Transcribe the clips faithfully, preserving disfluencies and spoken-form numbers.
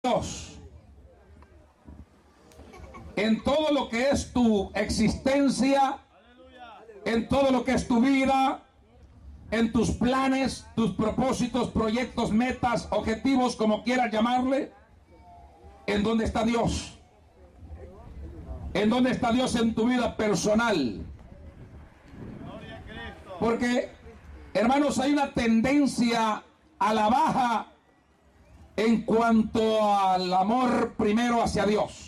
Dios en todo lo que es tu existencia, en todo lo que es tu vida, en tus planes, tus propósitos, proyectos, metas, objetivos, como quieras llamarle. ¿En dónde está Dios? ¿En dónde está Dios en tu vida personal? Porque, hermanos, hay una tendencia a la baja en cuanto al amor primero hacia Dios.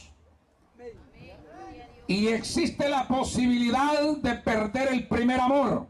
Y existe la posibilidad de perder el primer amor.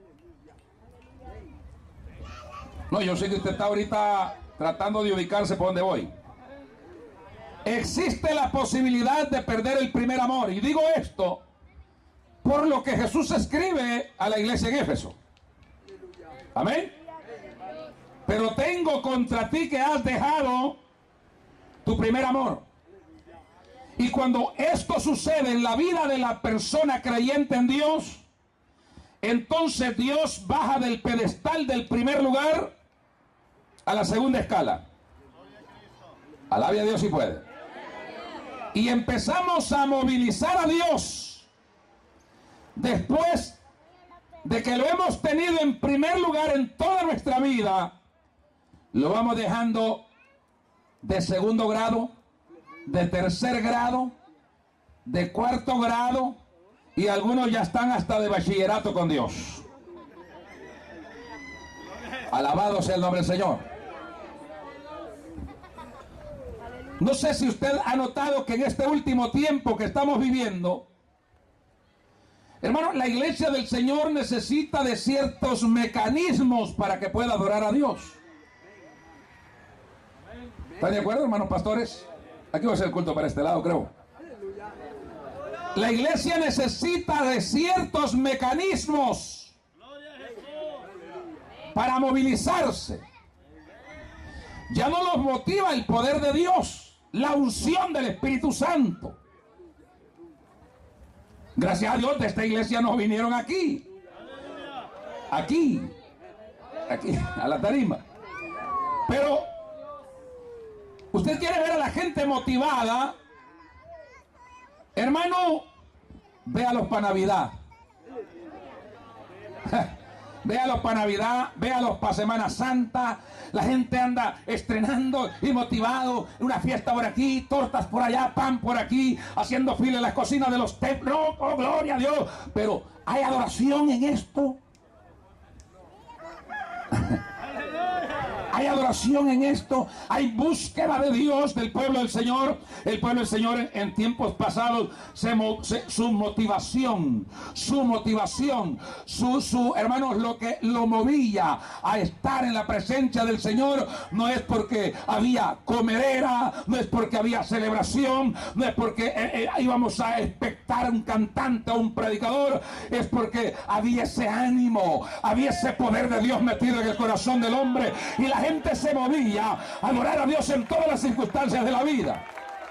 No, yo sé que usted está ahorita tratando de ubicarse por donde voy. Existe la posibilidad de perder el primer amor. Y digo esto por lo que Jesús escribe a la iglesia en Éfeso. Amén. Pero tengo contra ti que has dejado tu primer amor. Y cuando esto sucede en la vida de la persona creyente en Dios, entonces Dios baja del pedestal del primer lugar a la segunda escala. Alabe a Dios si puede. Y empezamos a movilizar a Dios después de que lo hemos tenido en primer lugar en toda nuestra vida. Lo vamos dejando de segundo grado, de tercer grado, de cuarto grado, y algunos ya están hasta de bachillerato con Dios. Alabado sea el nombre del Señor. No sé si usted ha notado que en este último tiempo que estamos viviendo, hermano, la iglesia del Señor necesita de ciertos mecanismos para que pueda adorar a Dios. ¿Están de acuerdo, hermanos pastores? Aquí va a ser el culto para este lado, creo. La iglesia necesita de ciertos mecanismos para movilizarse. Ya no los motiva el poder de Dios, la unción del Espíritu Santo. Gracias a Dios de esta iglesia nos vinieron aquí. Aquí. Aquí, a la tarima. Pero usted quiere ver a la gente motivada, hermano, véalos para Navidad. Véalos para Navidad, véalos para Semana Santa. La gente anda estrenando y motivado. Una fiesta por aquí, tortas por allá, pan por aquí, haciendo fila en las cocinas de los templos. Oh, gloria a Dios. Pero ¿hay adoración en esto? Hay adoración en esto, hay búsqueda de Dios del pueblo del Señor. El pueblo del Señor en, en tiempos pasados, se, se, su motivación, su motivación, su, su, hermanos, lo que lo movía a estar en la presencia del Señor, no es porque había comerera, no es porque había celebración, no es porque eh, eh, íbamos a expectar un cantante o un predicador, es porque había ese ánimo, había ese poder de Dios metido en el corazón del hombre, y la gente gente se movía a adorar a Dios en todas las circunstancias de la vida.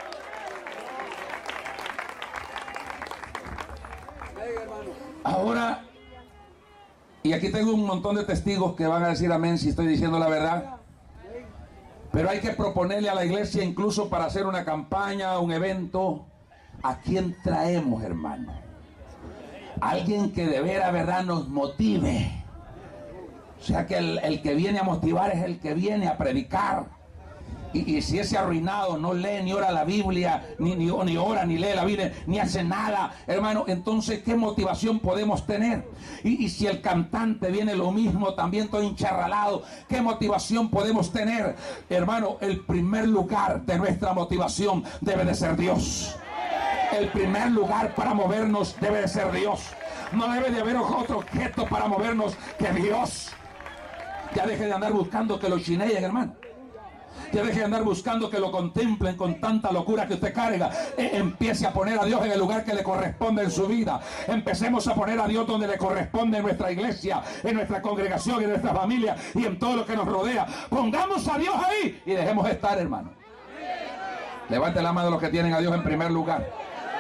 Ahora, y aquí tengo un montón de testigos que van a decir amén si estoy diciendo la verdad, pero hay que proponerle a la iglesia incluso para hacer una campaña, un evento. ¿A quién traemos, hermano? Alguien que de veras, verdad, nos motive. O sea que el, el que viene a motivar es el que viene a predicar. Y, y si ese arruinado no lee ni ora la Biblia, ni, ni, ni ora, ni lee la Biblia, ni hace nada, hermano, entonces ¿qué motivación podemos tener? Y, y si el cantante viene lo mismo, también todo encharralado, ¿qué motivación podemos tener? Hermano, el primer lugar de nuestra motivación debe de ser Dios. El primer lugar para movernos debe de ser Dios. No debe de haber otro objeto para movernos que Dios. Ya deje de andar buscando que lo chineen, hermano. Ya deje de andar buscando que lo contemplen con tanta locura que usted carga. Eh, empiece a poner a Dios en el lugar que le corresponde en su vida. Empecemos a poner a Dios donde le corresponde en nuestra iglesia, en nuestra congregación, en nuestra familia y en todo lo que nos rodea. Pongamos a Dios ahí y dejemos estar, hermano. Levante la mano los que tienen a Dios en primer lugar.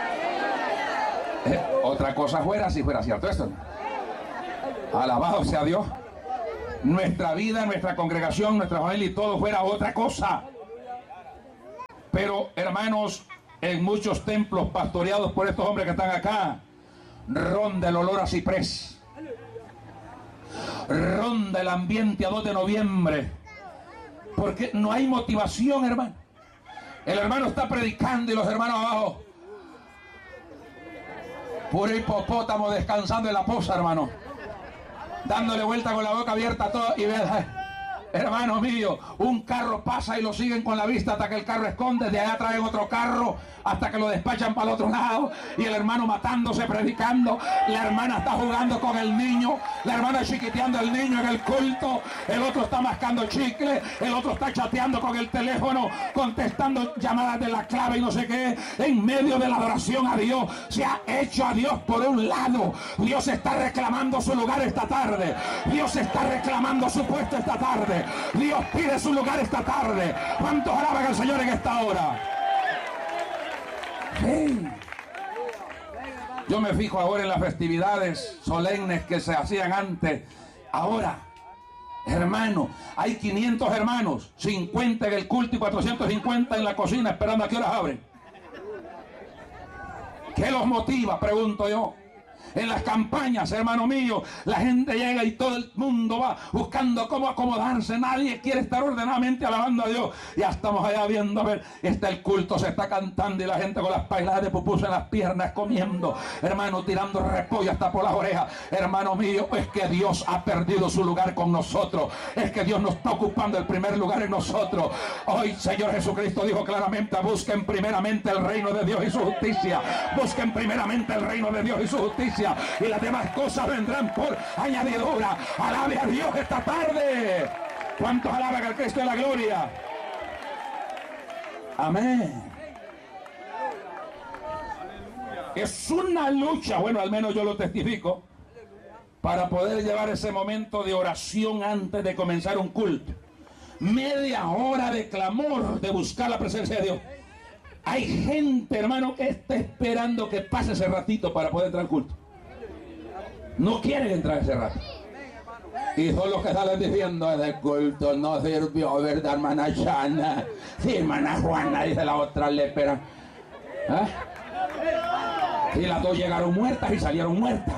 Eh, otra cosa fuera si fuera cierto esto. Alabado sea Dios. Nuestra vida, nuestra congregación, nuestra familia y todo fuera otra cosa. Pero, hermanos, en muchos templos pastoreados por estos hombres que están acá, ronda el olor a ciprés, ronda el ambiente a dos de noviembre, porque no hay motivación, hermano. El hermano está predicando y los hermanos abajo, puro hipopótamo descansando en la poza, hermano, dándole vuelta con la boca abierta a todo. Y ve, hermano mío, un carro pasa y lo siguen con la vista hasta que el carro esconde, de allá traen otro carro hasta que lo despachan para el otro lado, y el hermano matándose, predicando, la hermana está jugando con el niño, la hermana chiquiteando al niño en el culto, el otro está mascando chicle, el otro está chateando con el teléfono, contestando llamadas de la clave y no sé qué, en medio de la adoración a Dios. Se ha hecho a Dios por un lado. Dios está reclamando su lugar esta tarde, Dios está reclamando su puesto esta tarde, Dios pide su lugar esta tarde. ¿Cuántos alaban al Señor en esta hora? Sí. Yo me fijo ahora en las festividades solemnes que se hacían antes. Ahora, hermano, hay quinientos hermanos, cincuenta en el culto y cuatrocientos cincuenta en la cocina esperando a qué horas abren. ¿Qué los motiva? Pregunto yo. En las campañas, hermano mío, la gente llega y todo el mundo va buscando cómo acomodarse. Nadie quiere estar ordenadamente alabando a Dios. Ya estamos allá viendo, a ver, está el culto, se está cantando y la gente con las pailas de pupusas en las piernas comiendo, hermano, tirando repollo hasta por las orejas. Hermano mío, es que Dios ha perdido su lugar con nosotros. Es que Dios no está ocupando el primer lugar en nosotros. Hoy, Señor Jesucristo dijo claramente: busquen primeramente el reino de Dios y su justicia. Busquen primeramente el reino de Dios y su justicia, y las demás cosas vendrán por añadidura. Alabe a Dios esta tarde. ¿Cuántos alaban al Cristo de la gloria? Amén. Es una lucha, bueno, al menos yo lo testifico, para poder llevar ese momento de oración antes de comenzar un culto. Media hora de clamor, de buscar la presencia de Dios. Hay gente, hermano, que está esperando que pase ese ratito para poder entrar al culto. No quieren entrar ese rato. Y son los que salen diciendo: el culto no sirvió, ¿verdad, hermana Chana? Sí, hermana Juana, dice la otra lepera. ¿Eh? Y las dos llegaron muertas y salieron muertas.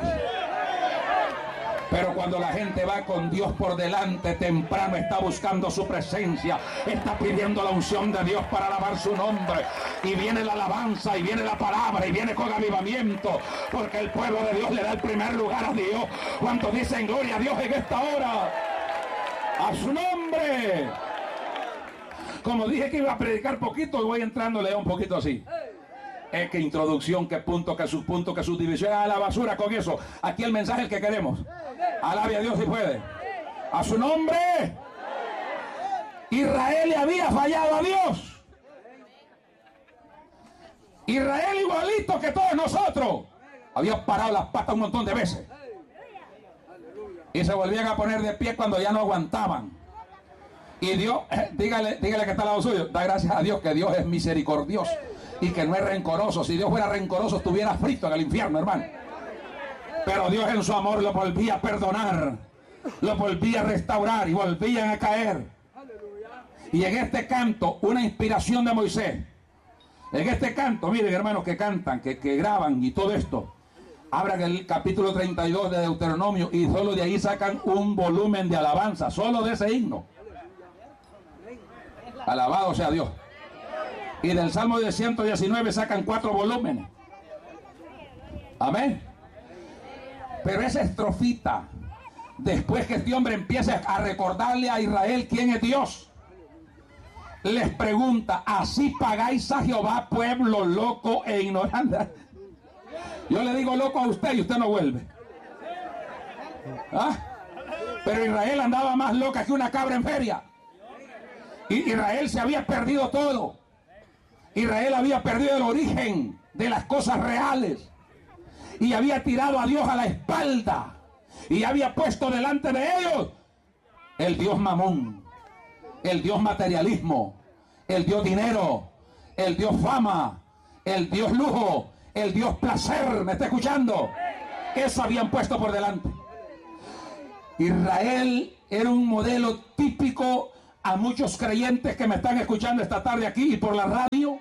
Pero cuando la gente va con Dios por delante, temprano está buscando su presencia, está pidiendo la unción de Dios para alabar su nombre, y viene la alabanza, y viene la palabra, y viene con avivamiento, porque el pueblo de Dios le da el primer lugar a Dios. ¿Cuántos dicen gloria a Dios en esta hora? ¡A su nombre! Como dije que iba a predicar poquito, voy entrando, leo un poquito así. Es que introducción, que punto, que subpunto, que subdivisión, a la basura con eso. Aquí el mensaje que queremos. Alabe a Dios si puede. A su nombre. Israel le había fallado a Dios. Israel, igualito que todos nosotros, había parado las patas un montón de veces. Y se volvían a poner de pie cuando ya no aguantaban. Y Dios, eh, dígale, dígale que está al lado suyo, da gracias a Dios que Dios es misericordioso y que no es rencoroso. Si Dios fuera rencoroso, estuviera frito en el infierno, hermano. Pero Dios en su amor lo volvía a perdonar, lo volvía a restaurar, y volvían a caer. Y en este canto, una inspiración de Moisés. En este canto, miren, hermanos, que cantan, que, que graban y todo esto. Abran el capítulo treinta y dos de Deuteronomio y solo de ahí sacan un volumen de alabanza, solo de ese himno. Alabado sea Dios. Y del Salmo de ciento diecinueve sacan cuatro volúmenes. Amén. Pero esa estrofita, después que este hombre empieza a recordarle a Israel quién es Dios, les pregunta: ¿así pagáis a Jehová, pueblo loco e ignorante? Yo le digo loco a usted y usted no vuelve. ¿Ah? Pero Israel andaba más loca que una cabra en feria. Y Israel se había perdido todo. Israel había perdido el origen de las cosas reales. Y había tirado a Dios a la espalda. Y había puesto delante de ellos el Dios mamón, el Dios materialismo, el Dios dinero, el Dios fama, el Dios lujo, el Dios placer. ¿Me está escuchando? Eso habían puesto por delante. Israel era un modelo típico a muchos creyentes que me están escuchando esta tarde aquí y por la radio.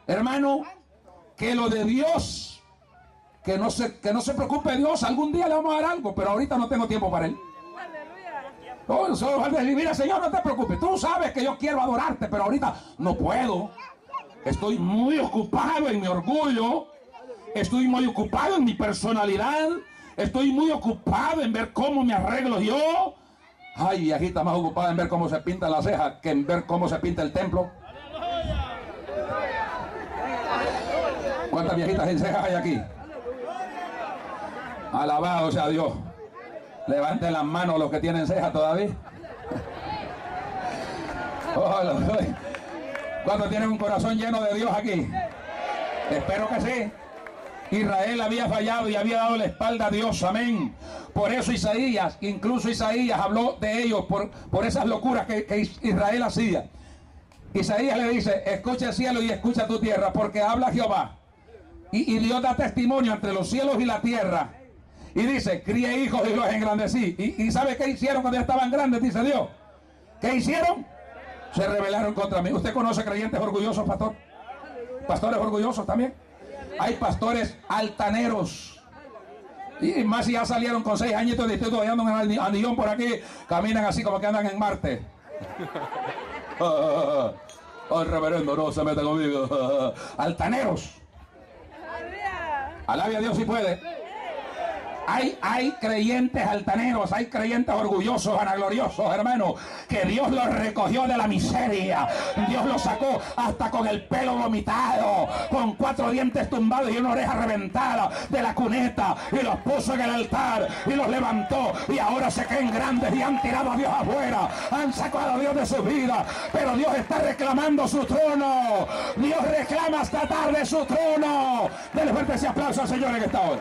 Hermano, que lo de Dios, que no se, que no se preocupe Dios, algún día le vamos a dar algo, pero ahorita no tengo tiempo para él. Oh, solo al decir, Señor, no te preocupes, tú sabes que yo quiero adorarte, pero ahorita no puedo. Estoy muy ocupado en mi orgullo, estoy muy ocupado en mi personalidad, estoy muy ocupado en ver cómo me arreglo yo. Ay, viejita más ocupada en ver cómo se pinta la ceja que en ver cómo se pinta el templo. ¿Cuántas viejitas sin cejas hay aquí? Alabado sea Dios. Levanten las manos los que tienen cejas todavía. Oh, ¿cuántos tienen un corazón lleno de Dios aquí? Espero que sí. Israel había fallado y había dado la espalda a Dios, amén. Por eso Isaías, incluso Isaías habló de ellos por, por esas locuras que, que Israel hacía. Isaías le dice, escucha el cielo y escucha tu tierra, porque habla Jehová. Y, y Dios da testimonio entre los cielos y la tierra. Y dice, crié hijos y los engrandecí. Y, y ¿sabe qué hicieron cuando ya estaban grandes? Dice Dios. ¿Qué hicieron? Se rebelaron contra mí. ¿Usted conoce creyentes orgullosos, pastor? Pastores orgullosos también. Hay pastores altaneros. Y más si ya salieron con seis añitos de instituto, y andan en andillón por aquí, caminan así como que andan en Marte. Oh, el reverendo no se mete conmigo. Altaneros. Alabe a Dios si puede. Hay, hay creyentes altaneros, hay creyentes orgullosos, vanagloriosos, hermano, que Dios los recogió de la miseria. Dios los sacó hasta con el pelo vomitado, con cuatro dientes tumbados y una oreja reventada de la cuneta, y los puso en el altar y los levantó, y ahora se creen grandes y han tirado a Dios afuera, han sacado a Dios de su vida, pero Dios está reclamando su trono. Dios reclama esta tarde su trono. Denle fuerte ese aplauso al Señor en esta hora.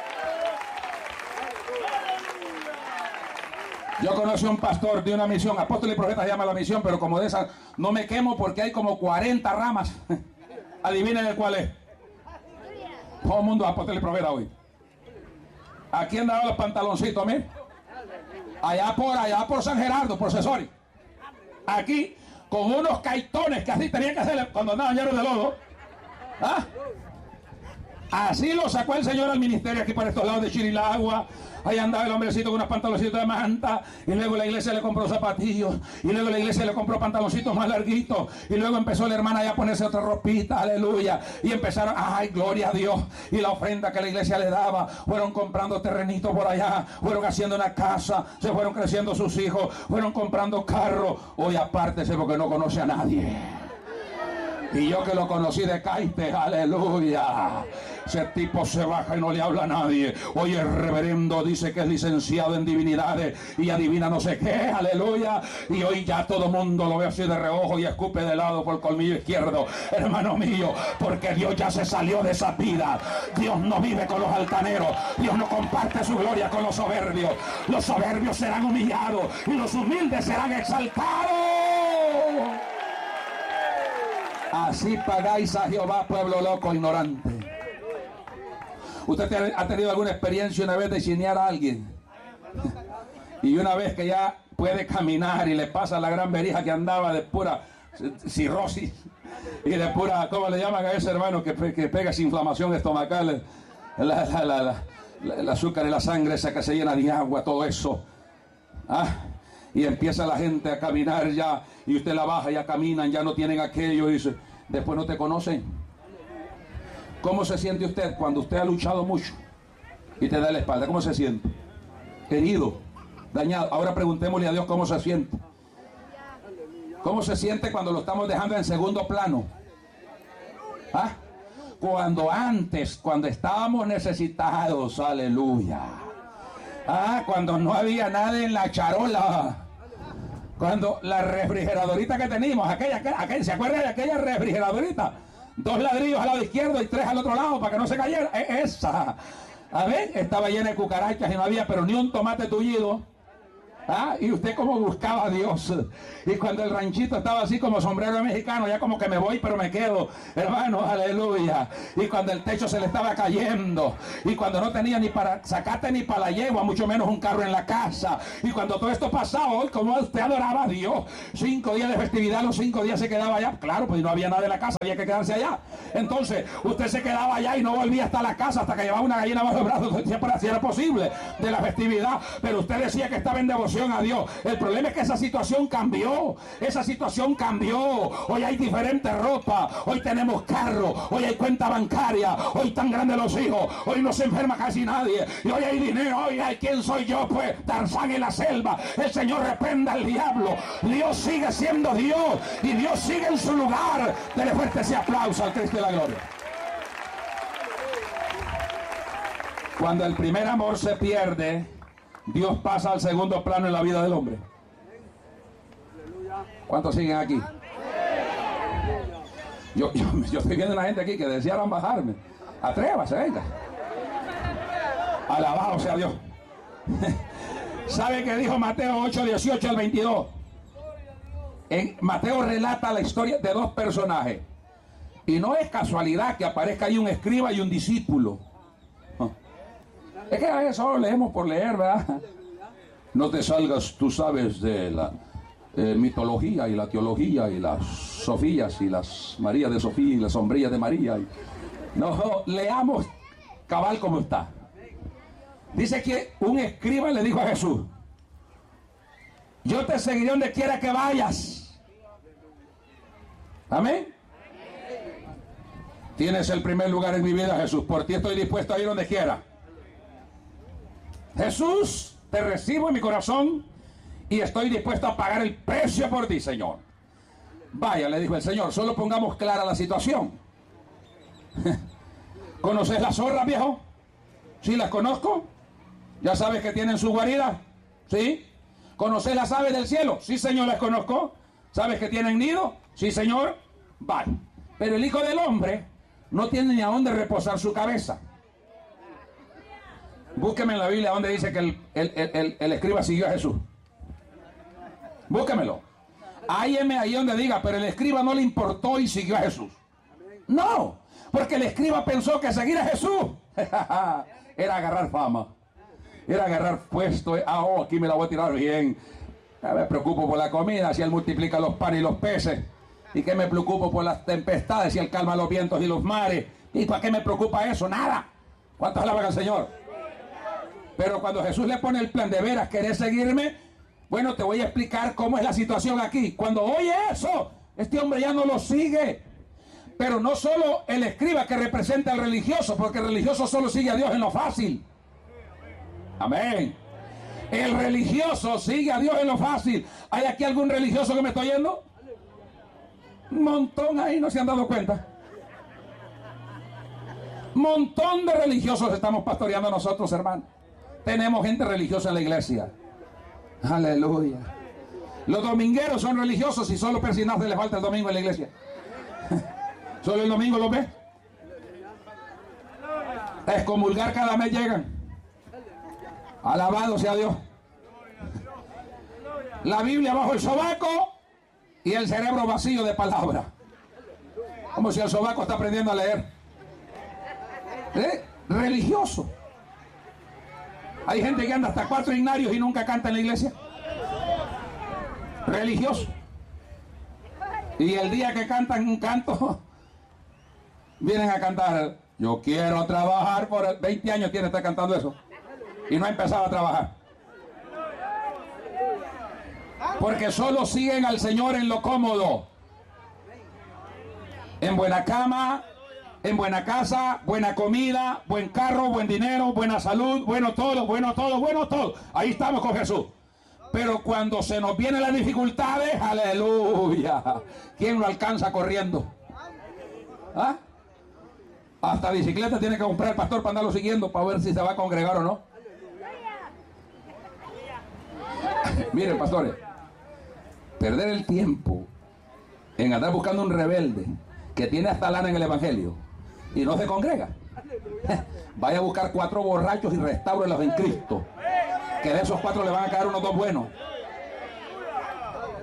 Yo conocí a un pastor de una misión, apóstol y profeta se llama la misión, pero como de esa no me quemo porque hay como cuarenta ramas. Adivinen el cuál es. Todo el mundo es apóstol y profeta hoy. Aquí andaban los pantaloncitos, mire. Allá por, allá por San Gerardo, por Cesori. Aquí, con unos caitones que así tenían que hacerle cuando andaban llenos de lodo. ¿Ah? Así lo sacó el Señor al ministerio aquí para estos lados de Chirilagua. Ahí andaba el hombrecito con unos pantaloncitos de manta, y luego la iglesia le compró zapatillos, y luego la iglesia le compró pantaloncitos más larguitos, y luego empezó la hermana ya a ponerse otra ropita, aleluya, y empezaron, ay, gloria a Dios, y la ofrenda que la iglesia le daba, fueron comprando terrenitos por allá, fueron haciendo una casa, se fueron creciendo sus hijos, fueron comprando carros. Hoy apártese porque no conoce a nadie. Y yo que lo conocí de Caite, aleluya. Ese tipo se baja y no le habla a nadie. Hoy el reverendo dice que es licenciado en divinidades y adivina no sé qué, aleluya. Y hoy ya todo mundo lo ve así de reojo y escupe de lado por el colmillo izquierdo. Hermano mío, porque Dios ya se salió de esa vida. Dios no vive con los altaneros. Dios no comparte su gloria con los soberbios. Los soberbios serán humillados y los humildes serán exaltados. Así pagáis a Jehová, pueblo loco, ignorante. ¿Usted ha tenido alguna experiencia una vez de chinear a alguien? Y una vez que ya puede caminar y le pasa la gran verija que andaba de pura cirrosis y de pura, ¿cómo le llaman a ese hermano que, que pega esa inflamación estomacal? La, la, la, la, la, el azúcar en la sangre esa que se llena de agua, todo eso. ¿Ah? Y empieza la gente a caminar ya, y usted la baja, ya caminan, ya no tienen aquello, y dice, después no te conocen. ¿Cómo se siente usted cuando usted ha luchado mucho y te da la espalda? ¿Cómo se siente? Herido, dañado. Ahora preguntémosle a Dios cómo se siente. ¿Cómo se siente cuando lo estamos dejando en segundo plano? ¿Ah? Cuando antes, cuando estábamos necesitados, aleluya. Ah, cuando no había nada en la charola. Cuando la refrigeradorita que teníamos, aquella, aquella, ¿se acuerda de aquella refrigeradorita? Dos ladrillos al lado izquierdo y tres al otro lado para que no se cayera. Esa. A ver, estaba llena de cucarachas y no había pero ni un tomate tullido. ¿Ah? Y usted como buscaba a Dios. Y cuando el ranchito estaba así como sombrero mexicano, ya como que me voy pero me quedo, hermano, aleluya. Y cuando el techo se le estaba cayendo, y cuando no tenía ni para sacarte ni para la yegua, mucho menos un carro en la casa, y cuando todo esto pasaba, hoy como usted adoraba a Dios, cinco días de festividad, los cinco días se quedaba allá, claro, pues no había nada en la casa, había que quedarse allá. Entonces usted se quedaba allá y no volvía hasta la casa hasta que llevaba una gallina bajo el brazo, si era posible, de la festividad, pero usted decía que estaba en devoción a Dios. El problema es que esa situación cambió, esa situación cambió. Hoy hay diferente ropa, hoy tenemos carro, hoy hay cuenta bancaria, hoy tan grandes los hijos, hoy no se enferma casi nadie, y hoy hay dinero. Hoy hay, ¿quién soy yo? Pues Tarzán en la selva. El Señor reprenda al diablo. Dios sigue siendo Dios y Dios sigue en su lugar. Dele fuerte ese aplauso al Cristo de la gloria. Cuando el primer amor se pierde, Dios pasa al segundo plano en la vida del hombre. ¿Cuántos siguen aquí? Yo, yo, yo estoy viendo a la gente aquí que desearan bajarme. Atrévase, venga. Alabado sea Dios. ¿Sabe qué dijo Mateo ocho, dieciocho al veintidós? En Mateo relata la historia de dos personajes. Y no es casualidad que aparezca ahí un escriba y un discípulo. Es que eso leemos por leer, ¿verdad? No te salgas, tú sabes, de la eh, mitología y la teología y las Sofías y las Marías de Sofía y las sombrillas de María. Y... no, leamos cabal como está. Dice que un escriba le dijo a Jesús: yo te seguiré donde quiera que vayas. Amén. Tienes el primer lugar en mi vida, Jesús. Por ti estoy dispuesto a ir donde quiera. Jesús, te recibo en mi corazón y estoy dispuesto a pagar el precio por ti, Señor. Vaya, le dijo el Señor, solo pongamos clara la situación. ¿Conoces las zorras, viejo? ¿Sí las conozco? ¿Ya sabes que tienen su guarida? ¿Sí? ¿Conoces las aves del cielo? Sí, Señor, las conozco. ¿Sabes que tienen nido? Sí, Señor. Vale. Pero el Hijo del Hombre no tiene ni a dónde reposar su cabeza. Búsqueme en la Biblia donde dice que el, el, el, el escriba siguió a Jesús. Búsquemelo. Hálleme ahí donde diga, pero el escriba no le importó y siguió a Jesús. No, porque el escriba pensó que seguir a Jesús era agarrar fama, era agarrar puesto. Ah, oh, aquí me la voy a tirar bien. Ya me preocupo por la comida, si Él multiplica los panes y los peces. ¿Y qué me preocupo por las tempestades, si Él calma los vientos y los mares? ¿Y para qué me preocupa eso? Nada. ¿Cuántos alaban al Señor? Pero cuando Jesús le pone el plan de veras, ¿querés seguirme? Bueno, te voy a explicar cómo es la situación aquí. Cuando oye eso, este hombre ya no lo sigue. Pero no solo el escriba que representa al religioso, porque el religioso solo sigue a Dios en lo fácil. Amén. El religioso sigue a Dios en lo fácil. ¿Hay aquí algún religioso que me está oyendo? Un montón ahí, no se han dado cuenta. Montón de religiosos estamos pastoreando nosotros, hermanos. Tenemos gente religiosa en la iglesia. Aleluya. Los domingueros son religiosos y solo persinarse les falta el domingo en la iglesia. Solo el domingo lo ve. A excomulgar cada mes llegan. Alabado sea Dios. La Biblia bajo el sobaco y el cerebro vacío de palabra. Como si el sobaco está aprendiendo a leer. ¿Eh? Religioso. Hay gente que anda hasta cuatro ignarios y nunca canta en la iglesia. Religioso. Y el día que cantan un canto, vienen a cantar: yo quiero trabajar por el... veinte años tiene estar cantando eso. Y no ha empezado a trabajar. Porque solo siguen al Señor en lo cómodo. En buena cama, en buena casa, buena comida, buen carro, buen dinero, buena salud, bueno todo, bueno todo, bueno todo. Ahí estamos con Jesús. Pero cuando se nos vienen las dificultades, aleluya, ¿quién lo alcanza corriendo? ¿Ah? Hasta bicicleta tiene que comprar el pastor para andarlo siguiendo para ver si se va a congregar o no. Miren, pastores, perder el tiempo en andar buscando un rebelde que tiene hasta lana en el evangelio y no se congrega. Vaya a buscar cuatro borrachos y restáurelos en Cristo, que de esos cuatro le van a caer unos dos buenos.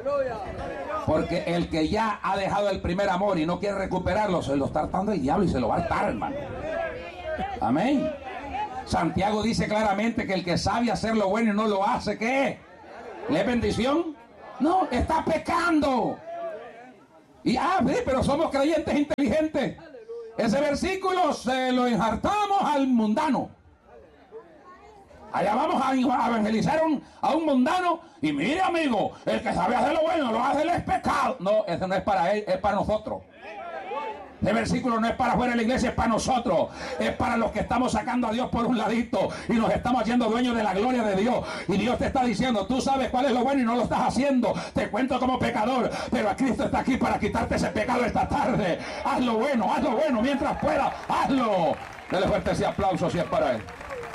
Porque el que ya ha dejado el primer amor y no quiere recuperarlo, se lo está hartando el diablo y se lo va a hartar, hermano. Amén. Santiago dice claramente que el que sabe hacer lo bueno y no lo hace, ¿qué? ¿Le es bendición? No, está pecando. Y ah, sí, pero somos creyentes inteligentes. Ese versículo se lo enjartamos al mundano. Allá vamos a evangelizar un, a un mundano. Y mire, amigo, el que sabe hacer lo bueno, lo hace, él es pecado. No, ese no es para él, es para nosotros. Ese versículo no es para fuera de la iglesia, es para nosotros. Es para los que estamos sacando a Dios por un ladito y nos estamos haciendo dueños de la gloria de Dios. Y Dios te está diciendo, tú sabes cuál es lo bueno y no lo estás haciendo. Te cuento como pecador, pero a Cristo está aquí para quitarte ese pecado esta tarde. Haz lo bueno, haz lo bueno mientras puedas, hazlo. Dele fuerte ese aplauso si es para él.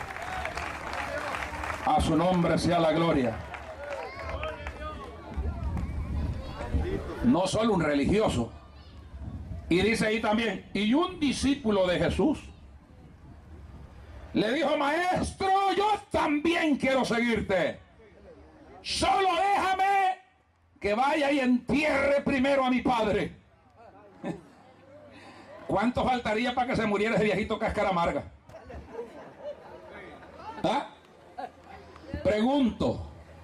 A su nombre sea la gloria. No solo un religioso. Y dice ahí también, y un discípulo de Jesús le dijo, maestro, yo también quiero seguirte. Solo déjame que vaya y entierre primero a mi padre. ¿Cuánto faltaría para que se muriera ese viejito cáscara amarga? ¿Ah? Pregunto.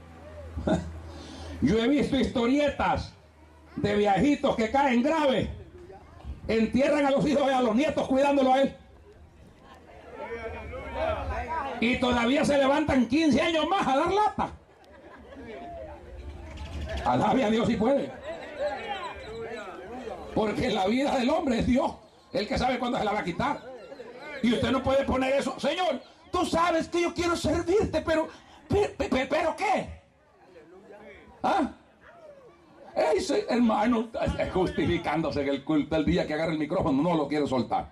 Yo he visto historietas de viejitos que caen graves, entierran a los hijos y a los nietos cuidándolo a él, y todavía se levantan quince años más a dar lata. Alabe a Dios si puede, porque la vida del hombre es Dios el que sabe cuándo se la va a quitar. Y usted no puede poner eso, Señor, tú sabes que yo quiero servirte, pero pero, pero, pero ¿qué? ¿Ah? Ese hermano justificándose en el culto, el día que agarra el micrófono no lo quiere soltar.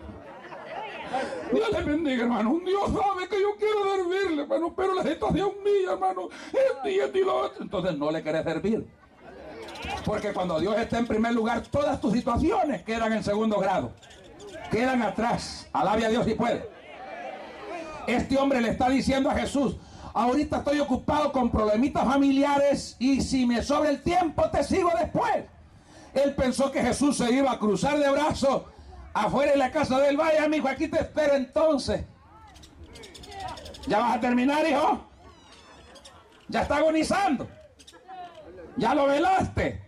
Dios le bendiga, hermano. Dios sabe que yo quiero servirle, hermano, pero la situación mía, hermano, esto y esto y lo otro. Entonces no le quiere servir, porque cuando Dios está en primer lugar, todas tus situaciones quedan en segundo grado, quedan atrás. Alabe a Dios si puede. Este hombre le está diciendo a Jesús, ahorita estoy ocupado con problemitas familiares y si me sobra el tiempo te sigo después. Él pensó que Jesús se iba a cruzar de brazos afuera de la casa del valle. Amigo, aquí te espero entonces. ¿Ya vas a terminar, hijo? ¿Ya está agonizando? ¿Ya lo velaste?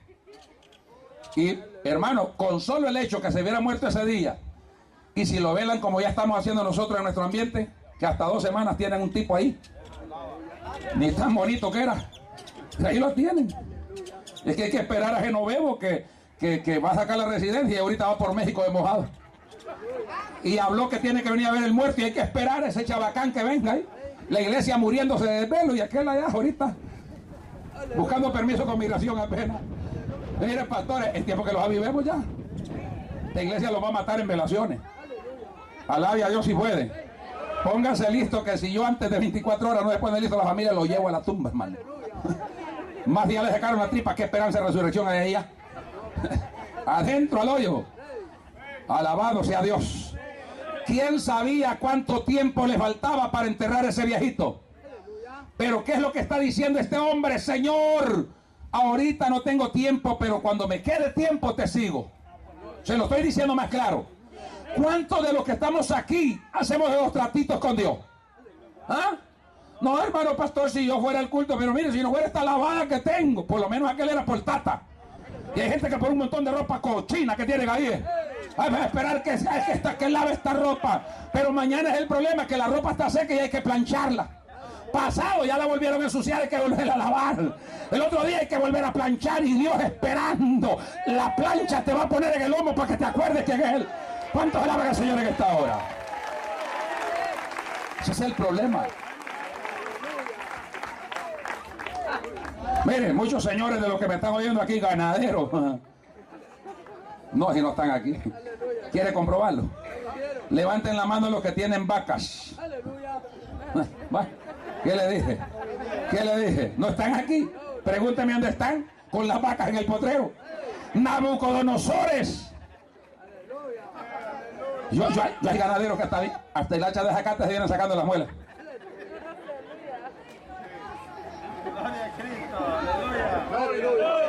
Y hermano, con solo el hecho que se hubiera muerto ese día, y si lo velan como ya estamos haciendo nosotros en nuestro ambiente, que hasta dos semanas tienen un tipo ahí, ni tan bonito que era, ahí lo tienen. Es que hay que esperar a Genovevo que, que, que va a sacar la residencia y ahorita va por México de mojado, y habló que tiene que venir a ver el muerto y hay que esperar a ese chabacán que venga ahí. La iglesia muriéndose de desvelo y aquel allá ahorita buscando permiso con migración apenas. Mire, pastores, es tiempo que los avivemos ya. La iglesia los va a matar en velaciones. Alabe a Dios si puede. Póngase listo que si yo antes de veinticuatro horas no se pone listo la familia, lo llevo a la tumba, hermano. Más días le sacaron la tripa, qué esperanza de resurrección hay ella. Adentro al hoyo. Alabado sea Dios. ¿Quién sabía cuánto tiempo le faltaba para enterrar a ese viejito? Pero ¿qué es lo que está diciendo este hombre? Señor, ahorita no tengo tiempo, pero cuando me quede tiempo te sigo. Se lo estoy diciendo más claro. ¿Cuántos de los que estamos aquí hacemos de los tratitos con Dios? ¿Ah? No, hermano pastor, si yo fuera al culto, pero mire, si no fuera esta lavada que tengo, por lo menos aquel era por tata. Y hay gente que por un montón de ropa cochina que tienen ahí. Hay que esperar que, que, que lave esta ropa. Pero mañana es el problema, que la ropa está seca y hay que plancharla. Pasado ya la volvieron a ensuciar, hay que volver a lavar. El otro día hay que volver a planchar y Dios esperando. La plancha te va a poner en el lomo para que te acuerdes quién es Él. ¿Cuántos alaban al Señor en esta hora? Ese es el problema. Miren, muchos señores de los que me están oyendo aquí, ganaderos. No, si no están aquí. ¿Quiere comprobarlo? Levanten la mano los que tienen vacas. ¿Qué le dije? ¿Qué le dije? ¿No están aquí? Pregúnteme dónde están, con las vacas en el potrero. Nabucodonosores. Yo, yo, yo hay ganaderos que hasta, hasta el hacha de zacate se vienen sacando las muelas. Gloria a Cristo, aleluya.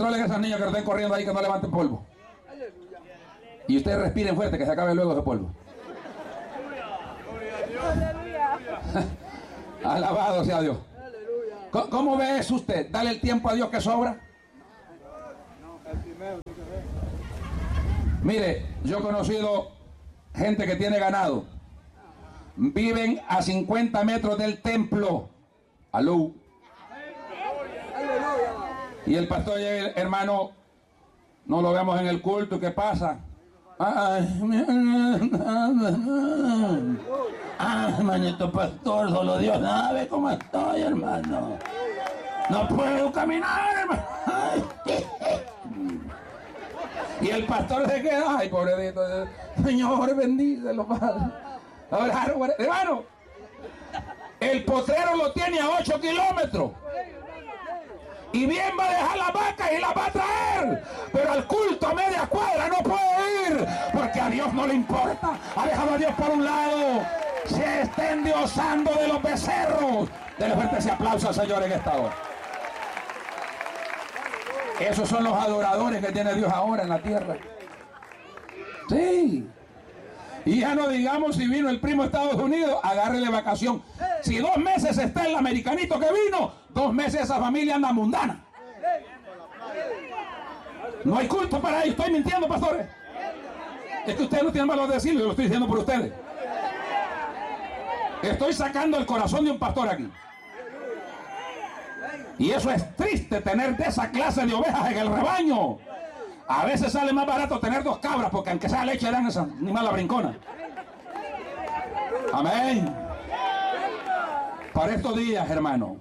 controlen a esas niñas que estén corriendo ahí, que no levanten polvo. Y ustedes respiren fuerte, que se acabe luego ese polvo. Alabado sea Dios. ¿Cómo ve eso usted? Dale el tiempo a Dios que sobra. Mire, yo he conocido gente que tiene ganado. Viven a cincuenta metros del templo. Aló. Y el pastor llega, hermano, no lo vemos en el culto, ¿qué pasa? Ay, ah, hermanito pastor, solo Dios sabe cómo estoy, hermano. No puedo caminar, hermano. Ay. Y el pastor se queda, ay, pobrecito, Señor, bendícelo, Padre. Ahora, hermano, el potrero lo tiene a ocho kilómetros. Y bien va a dejar las vacas y las va a traer. Pero al culto a media cuadra no puede ir. Porque a Dios no le importa. Ha dejado a Dios por un lado. Se está endiosando de los becerros. Denle fuerte ese aplauso al Señor en esta hora. Esos son los adoradores que tiene Dios ahora en la tierra. Sí. Y ya no digamos si vino el primo de Estados Unidos, agárrele vacación. Si dos meses está el americanito que vino, dos meses esa familia anda mundana. No hay culto para ellos. Estoy mintiendo, pastores. Es que ustedes no tienen valor de decirlo, yo lo estoy diciendo por ustedes. Estoy sacando el corazón de un pastor aquí. Y eso es triste, tener de esa clase de ovejas en el rebaño. A veces sale más barato tener dos cabras, porque aunque sea leche dan esa ni mala brincona. Amén. Para estos días, hermano,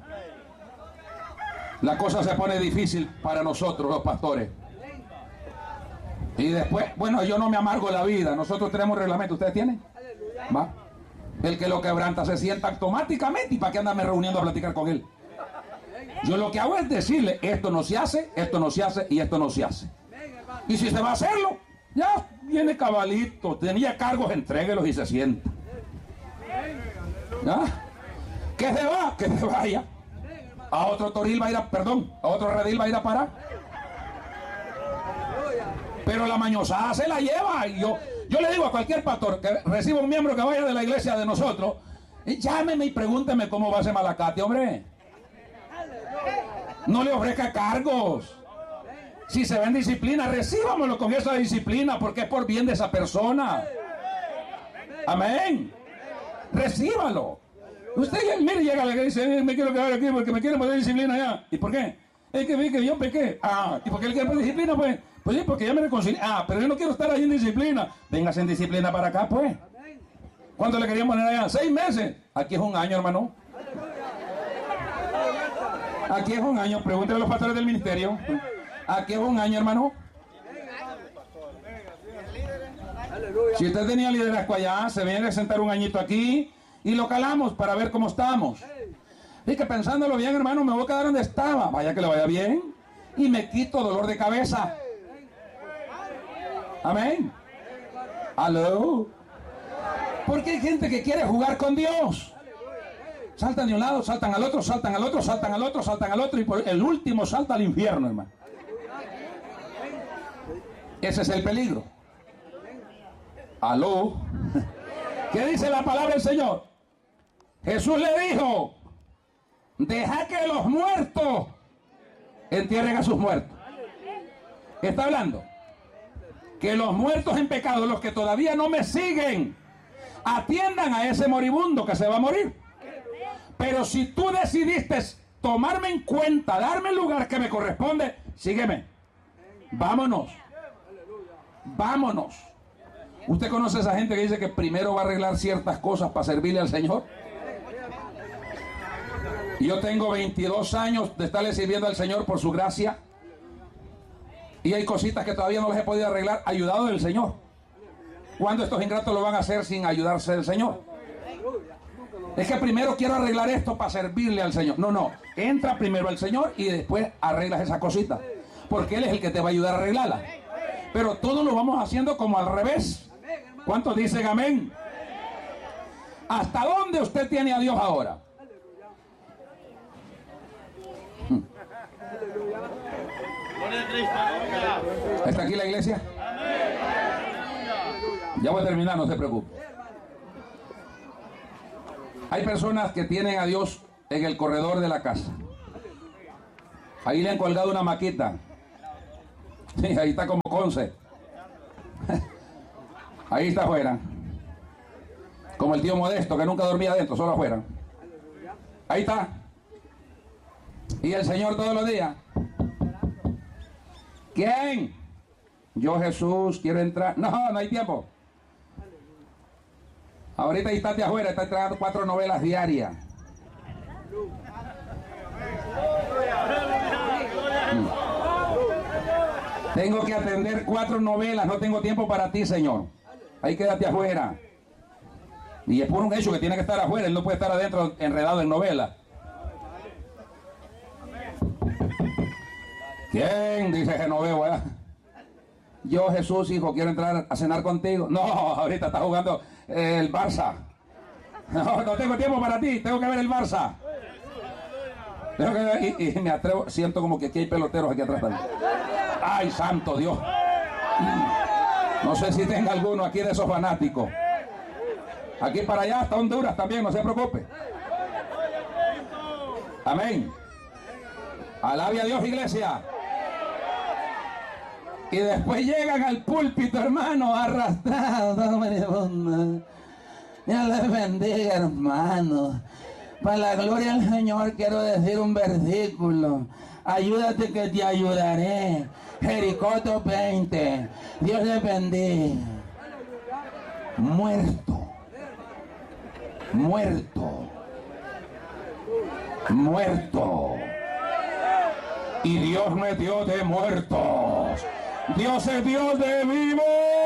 la cosa se pone difícil para nosotros los pastores. Y después, bueno, yo no me amargo la vida. Nosotros tenemos reglamento. ¿Ustedes tienen? ¿Va? El que lo quebranta se sienta automáticamente. ¿Y para qué andarme reuniendo a platicar con él? Yo lo que hago es decirle, esto no se hace, esto no se hace y esto no se hace. Y si se va a hacerlo, ya viene cabalito, tenía cargos, entréguelos y se sienta. ¿Ya? ¿Qué se va? Que se vaya. A otro toril va a ir a, perdón, a otro redil va a ir a parar. Pero la mañosada se la lleva. Y yo, yo le digo a cualquier pastor que reciba un miembro que vaya de la iglesia de nosotros, llámeme y pregúnteme cómo va ese malacate, hombre. No le ofrezca cargos. Si se ve en disciplina, recíbamelo con esa disciplina, porque es por bien de esa persona. Amén. Recíbalo. Usted, mire, llega a la iglesia y dice, me quiero quedar aquí porque me quieren poner disciplina ya. ¿Y por qué? Es que vi que yo pequé. Ah, ¿y por qué él quiere poner disciplina, pues? Pues sí, porque ya me reconcilié. Ah, pero yo no quiero estar ahí en disciplina. Véngase en disciplina para acá, pues. ¿Cuánto le querían poner allá? ¿Seis meses? Aquí es un año, hermano. Aquí es un año. Pregúntale a los pastores del ministerio. Aquí es un año, hermano. Si usted tenía liderazgo allá, se viene a sentar un añito aquí y lo calamos para ver cómo estamos. Y que pensándolo bien, hermano, me voy a quedar donde estaba. Vaya que le vaya bien. Y me quito dolor de cabeza. Amén. Aló. Porque hay gente que quiere jugar con Dios. Saltan de un lado, saltan al otro, saltan al otro, saltan al otro, saltan al otro y por el último salta al infierno, hermano. Ese es el peligro. Aló. ¿Qué dice la palabra del Señor? Jesús le dijo, deja que los muertos entierren a sus muertos. ¿Qué está hablando? Que los muertos en pecado, los que todavía no me siguen, atiendan a ese moribundo que se va a morir. Pero si tú decidiste tomarme en cuenta, darme el lugar que me corresponde, sígueme. Vámonos. Vámonos. ¿Usted conoce a esa gente que dice que primero va a arreglar ciertas cosas para servirle al Señor? Yo tengo veintidós años de estarle sirviendo al Señor por su gracia. Y hay cositas que todavía no les he podido arreglar, ayudado del Señor. ¿Cuándo estos ingratos lo van a hacer sin ayudarse del Señor? Es que primero quiero arreglar esto para servirle al Señor. No, no. Entra primero al Señor y después arreglas esa cosita. Porque Él es el que te va a ayudar a arreglarla. Pero todo lo vamos haciendo como al revés. ¿Cuántos dicen amén? ¿Hasta dónde usted tiene a Dios ahora? ¿Está aquí la iglesia? Ya voy a terminar, no se preocupe. Hay personas que tienen a Dios en el corredor de la casa. Ahí le han colgado una maquita. Sí, ahí está como Conce. Ahí está afuera. Como el tío Modesto, que nunca dormía adentro, solo afuera. Ahí está. Y el Señor todos los días. ¿Quién? Yo, Jesús, quiero entrar. No, no hay tiempo. Ahorita ahí está afuera, está entregando cuatro novelas diarias. Mm. Tengo que atender cuatro novelas, no tengo tiempo para ti, Señor. Ahí quédate afuera. Y es por un hecho que tiene que estar afuera, él no puede estar adentro enredado en novelas. ¿Quién? Dice Genoveo, ¿eh? Yo, Jesús, hijo, quiero entrar a cenar contigo. No, ahorita está jugando eh, el Barça. No, no tengo tiempo para ti, tengo que ver el Barça. Tengo que ver, y, y me atrevo, siento como que aquí hay peloteros aquí atrás también. ¡Ay, santo Dios! No sé si tenga alguno aquí de esos fanáticos. Aquí para allá, hasta Honduras también, no se preocupe. Amén. Alabe a Dios, iglesia. Y después llegan al púlpito, hermano, arrastrados. Dios les bendiga, hermano. Para la gloria del Señor quiero decir un versículo. Ayúdate que te ayudaré. Jericó dos veinte. Dios les bendiga. Muerto. Muerto. Muerto. Y Dios no es Dios de muertos. Dios es Dios de vivos.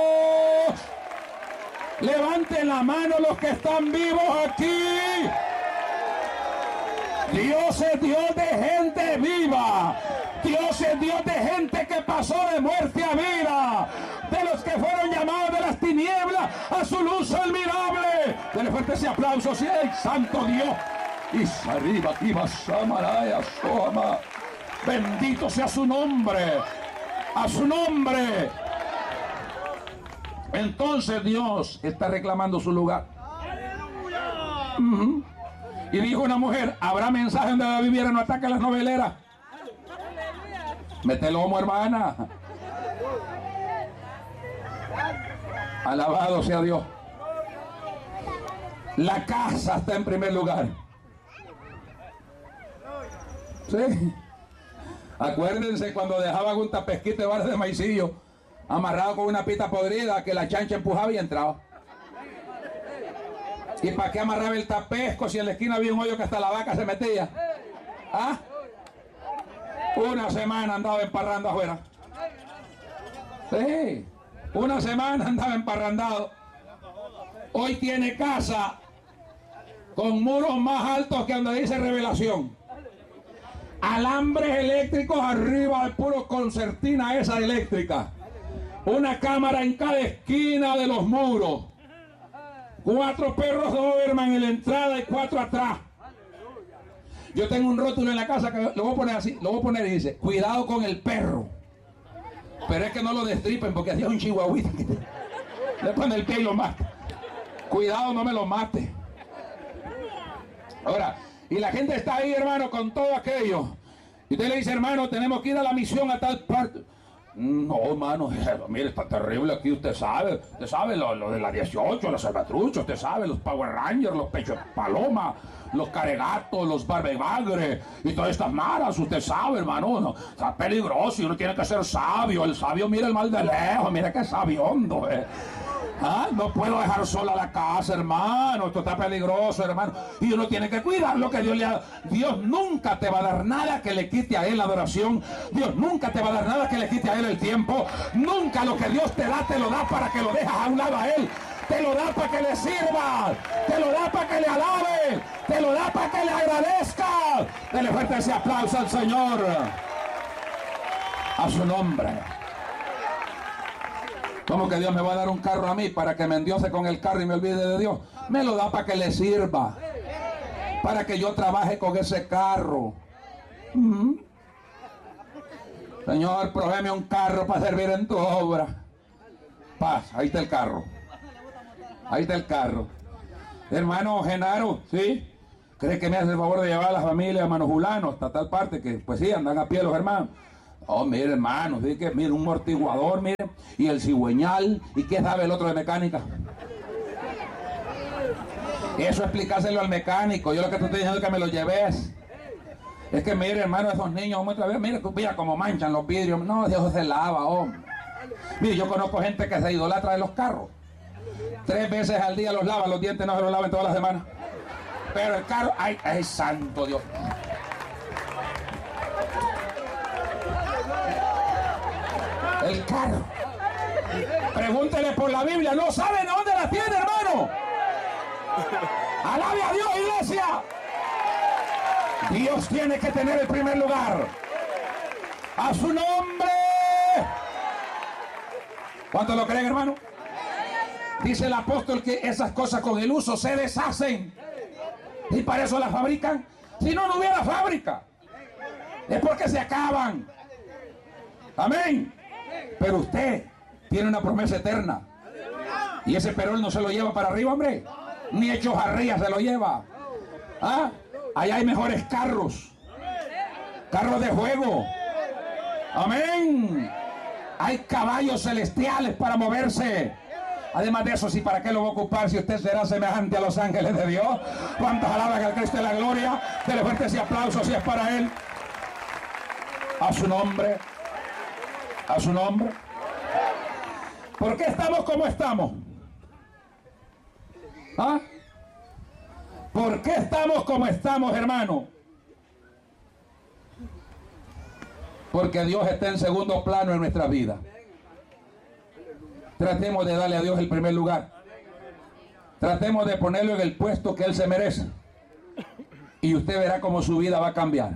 Levanten la mano los que están vivos aquí. Dios es Dios de gente viva. Dios es Dios de gente que pasó de muerte a vida. De los que fueron llamados de las tinieblas a su luz admirable. Denle fuerte ese aplauso, sí, santo Dios. Y arriba, aquí Samaraya, Soama. Bendito sea su nombre. A su nombre. Entonces Dios está reclamando su lugar. Uh-huh. Y dijo una mujer: ¿habrá mensaje donde la viviera no ataque a las noveleras? Mete el lomo, hermana. Alabado sea Dios. La casa está en primer lugar. Sí. Acuérdense cuando dejaban un tapesquite de varas de maicillo amarrado con una pita podrida que la chancha empujaba y entraba. ¿Y para qué amarraba el tapesco si en la esquina había un hoyo que hasta la vaca se metía? ¿Ah? Una semana andaba emparrando afuera. Sí, una semana andaba emparrandado. Hoy tiene casa con muros más altos que donde dice Revelación. Alambres eléctricos arriba de puro concertina esa eléctrica. Una cámara en cada esquina de los muros. Cuatro perros Doberman en la entrada y cuatro atrás. Yo tengo un rótulo en la casa que lo voy a poner así, lo voy a poner y dice: cuidado con el perro. Pero es que no lo destripen porque hacía un chihuahuita que te, le pone el pie y lo mata. Cuidado, no me lo mate. Ahora, y la gente está ahí, hermano, con todo aquello. Y usted le dice: hermano, tenemos que ir a la misión a tal parte. No, hermano, mire, está terrible aquí, usted sabe. Usted sabe lo, lo de la dieciocho, los salvatruchos, usted sabe, los Power Rangers, los pechos de paloma, los caregatos, los barbebagre y todas estas maras, usted sabe, hermano. No, está peligroso y uno tiene que ser sabio. El sabio mira el mal de lejos, mira qué sabiondo, eh. ¿Ah? No puedo dejar sola la casa, hermano. Esto está peligroso, hermano. Y uno tiene que cuidar lo que Dios le ha dado. Dios nunca te va a dar nada que le quite a él la adoración. Dios nunca te va a dar nada que le quite a él el tiempo. Nunca lo que Dios te da, te lo da para que lo dejas a un lado a él. Te lo da para que le sirva. Te lo da para que le alabe. Te lo da para que le agradezca. Dele fuerte ese aplauso al Señor. A su nombre. ¿Cómo que Dios me va a dar un carro a mí para que me endiose con el carro y me olvide de Dios? Me lo da para que le sirva, para que yo trabaje con ese carro. Uh-huh. Señor, provéeme un carro para servir en tu obra. Paz, ahí está el carro. Ahí está el carro. Hermano Genaro, ¿sí? ¿Cree que me hace el favor de llevar a la familia, hermano Julano, hasta tal parte que, pues sí, andan a pie los hermanos? Oh, mire, hermano, ¿sí? Que, mire, un amortiguador, mire, y el cigüeñal, ¿y qué sabe el otro de mecánica? Eso explicárselo al mecánico. Yo lo que te estoy diciendo es que me lo lleves. Es que mire, hermano, esos niños, mire, mire, mira cómo manchan los vidrios. No, Dios se lava, hombre. Mire, yo conozco gente que se idolatra de los carros. Tres veces al día los lava, los dientes no se los lavan todas las semanas. Pero el carro, ay, ay, santo Dios. El carro. Pregúntele por la Biblia, no saben dónde la tiene, hermano. Alabe a Dios, iglesia. Dios tiene que tener el primer lugar. A su nombre. ¿Cuántos lo creen, hermano? Dice el apóstol que esas cosas con el uso se deshacen. Y para eso las fabrican. Si no, no hubiera fábrica. Es porque se acaban. Amén. Pero usted tiene una promesa eterna. Y ese perol no se lo lleva para arriba, hombre. Ni hecho jarrías se lo lleva. ¿Ah? Allá hay mejores carros. Carros de juego. Amén. Hay caballos celestiales para moverse. Además de eso, ¿sí para qué lo va a ocupar si usted será semejante a los ángeles de Dios? ¿Cuántas alaban al Cristo de la gloria? Dele fuerte ese aplauso si es para Él. A su nombre. A su nombre. ¿Por qué estamos como estamos? ¿Ah? ¿Por qué estamos como estamos, hermano? Porque Dios está en segundo plano en nuestra vida. Tratemos de darle a Dios el primer lugar. Tratemos de ponerlo en el puesto que Él se merece. Y usted verá cómo su vida va a cambiar.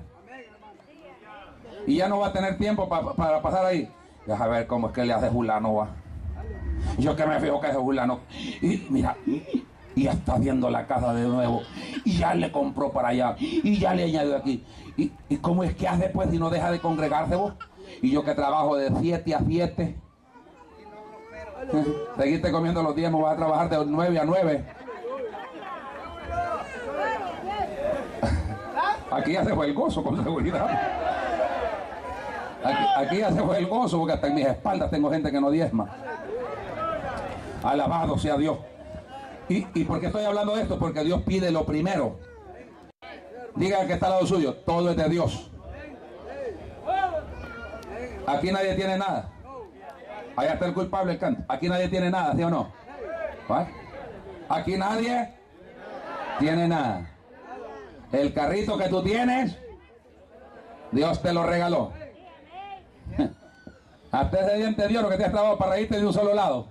Y ya no va a tener tiempo pa, para pasar ahí. Deja ver cómo es que le hace Julano, va. Yo que me fijo que es Julano. Y mira, y ya está viendo la casa de nuevo. Y ya le compró para allá. Y ya le añadió aquí. ¿Y, y cómo es que hace pues si no deja de congregarse vos? Y yo que trabajo de siete a siete. Seguiste comiendo los diezmos, vas a trabajar de nueve a nueve. Aquí ya se fue el gozo, con seguridad. Aquí, aquí ya se fue el gozo, porque hasta en mis espaldas tengo gente que no diezma. Alabado sea Dios. ¿Y, y por qué estoy hablando de esto? Porque Dios pide lo primero. Diga que está al lado suyo, todo es de Dios. Aquí nadie tiene nada. Allá está el culpable, el canto. Aquí nadie tiene nada, ¿sí o no? ¿Va? Aquí nadie tiene nada. El carrito que tú tienes, Dios te lo regaló. Hasta ese diente de oro que te has trabado para reírte de un solo lado.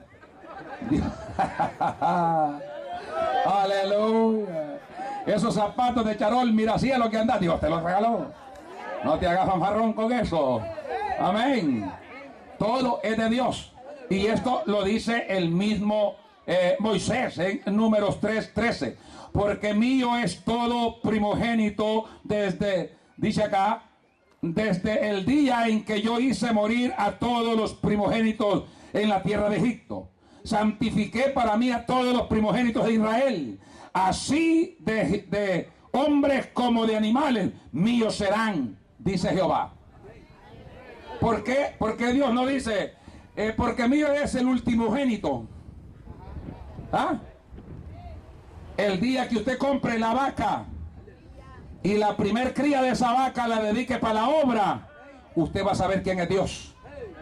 Aleluya. Esos zapatos de charol, mira así es lo que andas, Dios te los regaló. No te hagas fanfarrón con eso. Amén. Todo es de Dios. Y esto lo dice el mismo eh, Moisés en Números tres trece. Porque mío es todo primogénito desde, dice acá, desde el día en que yo hice morir a todos los primogénitos en la tierra de Egipto. Santifiqué para mí a todos los primogénitos de Israel. Así de, de hombres como de animales, míos serán, dice Jehová. ¿Por qué? Porque Dios no dice, eh, porque mío es el ultimogénito. ¿Ah? El día que usted compre la vaca y la primer cría de esa vaca la dedique para la obra, usted va a saber quién es Dios.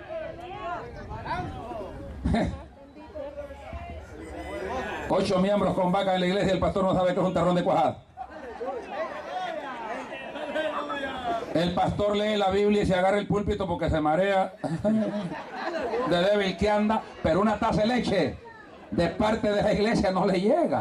Ocho miembros con vaca en la iglesia y el pastor no sabe que es un terrón de cuajada. El pastor lee la Biblia y se agarra el púlpito porque se marea de débil que anda, pero una taza de leche de parte de la iglesia no le llega.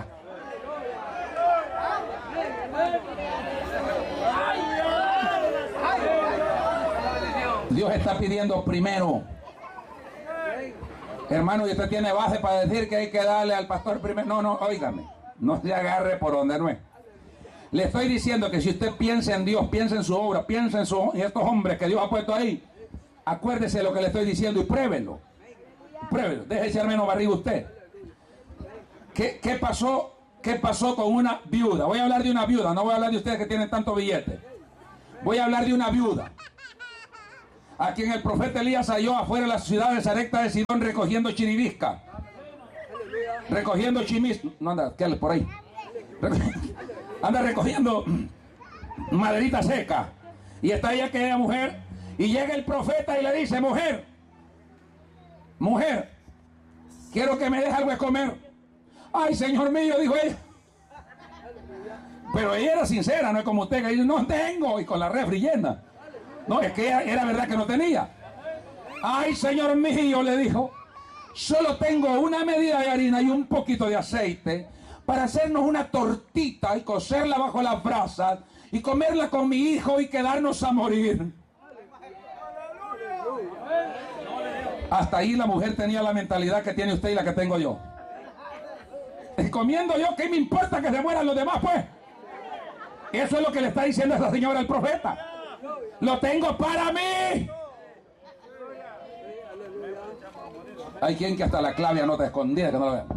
Dios está pidiendo primero. Hermano, y usted tiene base para decir que hay que darle al pastor primero. No, no, óigame, no se agarre por donde no es. Le estoy diciendo que si usted piensa en Dios, piensa en su obra, piensa en, su, en estos hombres que Dios ha puesto ahí, Acuérdese de lo que le estoy diciendo y pruébelo. Pruébelo. Deje echarme menos barriga usted. ¿Qué, qué pasó? ¿Qué pasó con una viuda? Voy a hablar de una viuda, no voy a hablar de ustedes que tienen tanto billete. Voy a hablar de una viuda a quien el profeta Elías halló afuera de la ciudad de Sarepta de Sidón recogiendo chiribisca, recogiendo chimis, no anda, ¿qué por ahí? Anda recogiendo maderita seca, y está ahí aquella mujer, y llega el profeta y le dice: mujer, mujer, quiero que me deje algo de comer. Ay, señor mío, dijo ella. Pero ella era sincera, no es como usted que dice: no tengo, y con la refri llena. No, es que era verdad que no tenía. Ay, señor mío, le dijo, solo tengo una medida de harina y un poquito de aceite para hacernos una tortita y cocerla bajo las brasas y comerla con mi hijo y quedarnos a morir. Hasta ahí la mujer tenía la mentalidad que tiene usted y la que tengo yo. Y comiendo yo, ¿qué me importa que se mueran los demás, pues? Eso es lo que le está diciendo esa señora al profeta. Lo tengo para mí. Hay quien que hasta la clave anota escondida, que no lo vean.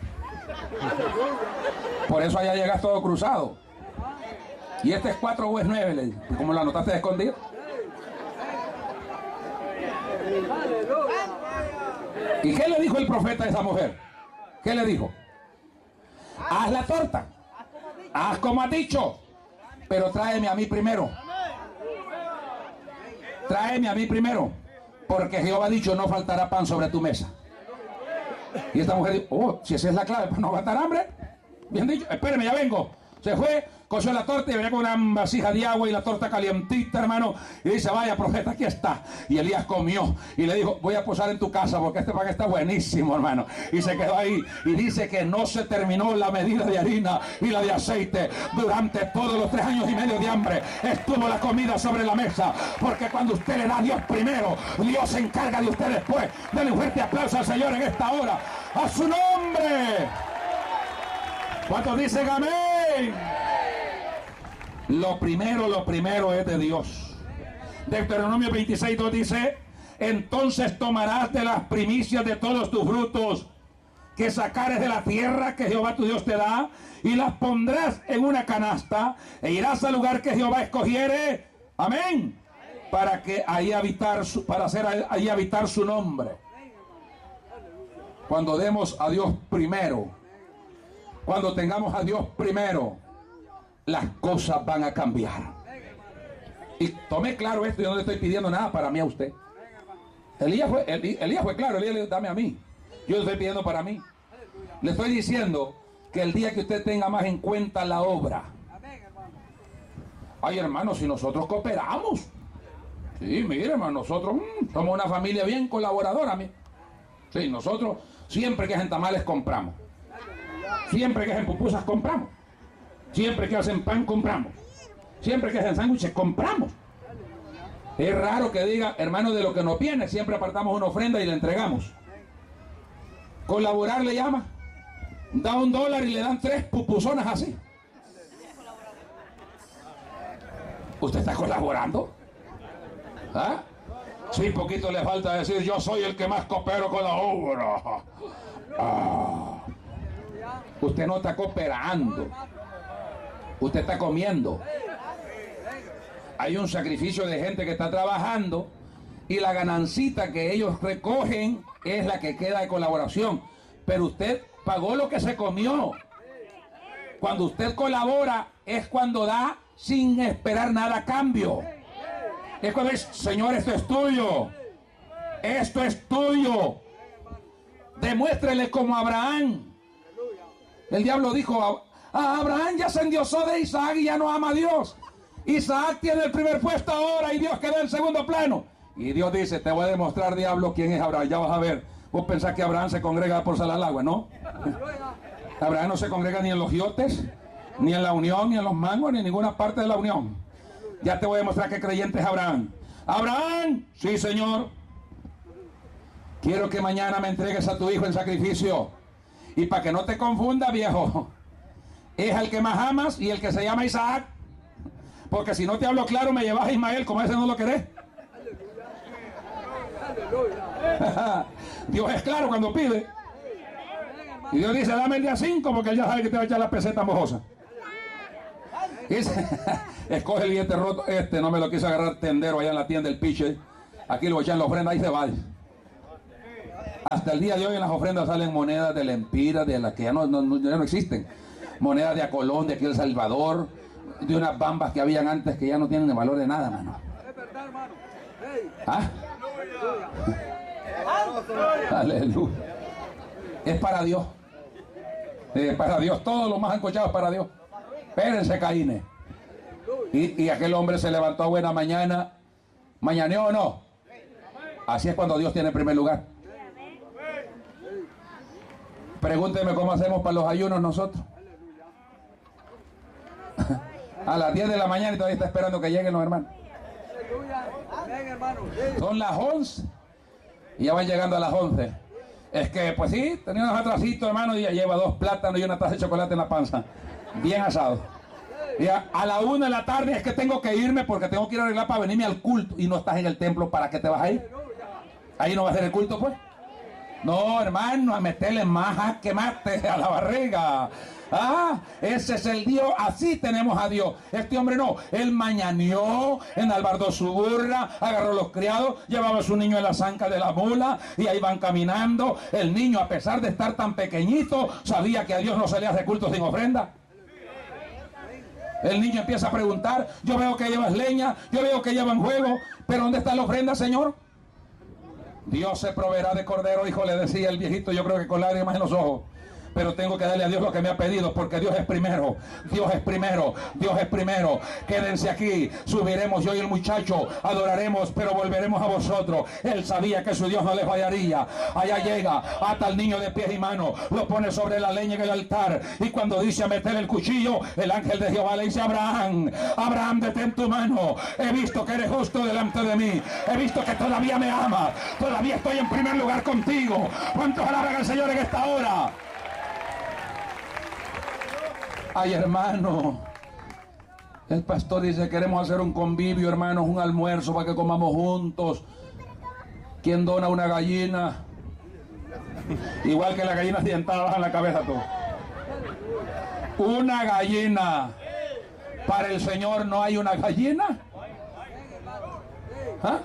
Por eso allá llegas todo cruzado. Y este es cuatro o es nueve, le dice. ¿Cómo lo anotaste escondido? ¿Y qué le dijo el profeta a esa mujer? ¿Qué le dijo? Haz la torta, haz como has dicho, pero tráeme a mí primero. Tráeme a mí primero, porque Jehová ha dicho: no faltará pan sobre tu mesa. Y esta mujer dijo: oh, si esa es la clave para no aguantar hambre. Bien dicho, espéreme, ya vengo. Se fue, coció la torta y venía con una vasija de agua y la torta calientita, hermano. Y dice: vaya, profeta, aquí está. Y Elías comió y le dijo: voy a posar en tu casa porque este pan está buenísimo, hermano. Y se quedó ahí. Y dice que no se terminó la medida de harina y la de aceite. Durante todos los tres años y medio de hambre estuvo la comida sobre la mesa. Porque cuando usted le da a Dios primero, Dios se encarga de usted después. Denle un fuerte aplauso al Señor en esta hora. ¡A su nombre! ¿Cuántos dicen amén? Lo primero, lo primero es de Dios. Deuteronomio veintiséis dos dice: entonces tomarás de las primicias de todos tus frutos que sacares de la tierra que Jehová tu Dios te da, y las pondrás en una canasta, e irás al lugar que Jehová escogiere, amén, para que ahí habitar su, para hacer ahí habitar su nombre. Cuando demos a Dios primero, cuando tengamos a Dios primero, las cosas van a cambiar. Y tome claro esto, yo no le estoy pidiendo nada para mí a usted. Elías fue, Elías fue claro, Elías le dijo: dame a mí. Yo le estoy pidiendo para mí. Le estoy diciendo que el día que usted tenga más en cuenta la obra. Ay, hermano, si nosotros cooperamos. Sí, mire, hermano, nosotros mmm, somos una familia bien colaboradora. Sí, nosotros siempre que hacen tamales compramos. Siempre que hacen pupusas compramos. Siempre que hacen pan compramos. Siempre que hacen sándwiches compramos. Es raro que diga: hermano, de lo que nos viene siempre apartamos una ofrenda y le entregamos. Colaborar le llama. Da un dólar y le dan tres pupusonas así. ¿Usted está colaborando? ¿Ah? Sí, poquito le falta decir: yo soy el que más coopero con la obra. Ah. Usted no está cooperando. Usted está comiendo. Hay un sacrificio de gente que está trabajando y la ganancita que ellos recogen es la que queda de colaboración. Pero usted pagó lo que se comió. Cuando usted colabora es cuando da sin esperar nada a cambio. Es cuando dice: Señor, esto es tuyo. Esto es tuyo. Demuéstrele como Abraham. El diablo dijo: a Abraham ya se endiosó de Isaac y ya no ama a Dios. Isaac tiene el primer puesto ahora y Dios quedó en segundo plano. Y Dios dice: te voy a demostrar, diablo, quién es Abraham. Ya vas a ver. Vos pensás que Abraham se congrega por salar el agua, ¿no? Abraham no se congrega ni en los giotes, ni en la unión, ni en los mangos, ni en ninguna parte de la unión. Ya te voy a demostrar qué creyente es Abraham. Abraham, sí, Señor. Quiero que mañana me entregues a tu hijo en sacrificio. Y para que no te confunda, viejo, es al que más amas y el que se llama Isaac. Porque si no te hablo claro, me llevas a Ismael, como ese no lo querés. Dios es claro cuando pide. Y Dios dice, dame el día cinco porque Él ya sabe que te va a echar la peseta mojosa. Y dice, escoge el billete roto. Este no me lo quiso agarrar tendero allá en la tienda del piche. Aquí lo voy a echar en la ofrenda, ahí se va. Hasta el día de hoy en las ofrendas salen monedas de Lempira, de las que ya no, no, ya no existen. Monedas de Acolón, de aquí El Salvador, de unas bambas que habían antes que ya no tienen el valor de nada, mano. ¿Ah? Aleluya. Es para Dios. Es para Dios. Todo lo más ancochado es para Dios. Espérense, Caínes. Y, y aquel hombre se levantó a buena mañana. ¿Mañaneó o no? Así es cuando Dios tiene primer lugar. Pregúnteme cómo hacemos para los ayunos nosotros. A las diez de la mañana y todavía está esperando que lleguen los hermanos. Son las once y ya van llegando a las once. Es que, pues sí, tenía unos atrasitos, hermano, y ya lleva dos plátanos y una taza de chocolate en la panza. Bien asado. Y a, a la una de la tarde es que tengo que irme porque tengo que ir a arreglar para venirme al culto. Y no estás en el templo, ¿para qué te vas a ir? Ahí no va a ser el culto, pues. No, hermano, a meterle más a quemarte a la barriga. Ah, ese es el Dios, así tenemos a Dios. Este hombre no, él mañaneó, enalbardó su burra, agarró los criados, llevaba a su niño en la zanca de la mula y ahí van caminando. El niño, a pesar de estar tan pequeñito, sabía que a Dios no se le hace culto sin ofrenda. El niño empieza a preguntar, yo veo que llevas leña, yo veo que llevan fuego, pero ¿dónde está la ofrenda, Señor? Dios se proveerá de cordero, hijo, le decía el viejito, yo creo que con lágrimas en los ojos. Pero tengo que darle a Dios lo que me ha pedido, porque Dios es primero, Dios es primero, Dios es primero. Quédense aquí, subiremos yo y el muchacho, adoraremos, pero volveremos a vosotros. Él sabía que su Dios no les fallaría. Allá llega, ata al niño de pies y manos, lo pone sobre la leña en el altar, y cuando dice a meter el cuchillo, el ángel de Jehová le dice, Abraham, Abraham, detén tu mano, he visto que eres justo delante de mí, he visto que todavía me amas, todavía estoy en primer lugar contigo. ¿Cuántos alaban al Señor en esta hora? Ay, hermano, el pastor dice, queremos hacer un convivio, hermanos, un almuerzo para que comamos juntos. ¿Quién dona una gallina? Igual que las gallinas dientadas bajan la cabeza todo. Una gallina. Para el Señor no hay una gallina. ¿Ah?